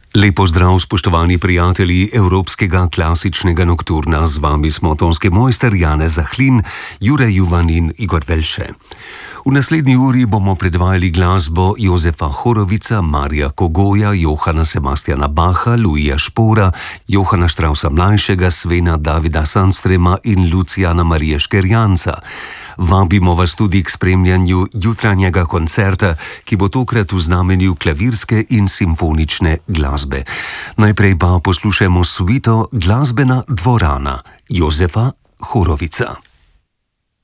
Lepo zdrav, spoštovani prijatelji Evropskega klasičnega nokturna. Z vami smo tonski mojster Janez Zahlin, Jure Juvan in Igor Velše. V naslednji uri bomo predvajali glasbo Jozefa Horovica, Marija Kogoja, Johana Sebastiana Bacha, Louisa Špora, Johana Straussa mlajšega, Svena Davida Sandstrema in Luciana Marije Škerjanca. Vabimo vas tudi k spremljanju jutranjega koncerta, ki bo tokrat v znamenju klavirske in simfonične glasbe. Najprej pa poslušajmo suito Glasbena dvorana Jozefa Horovica.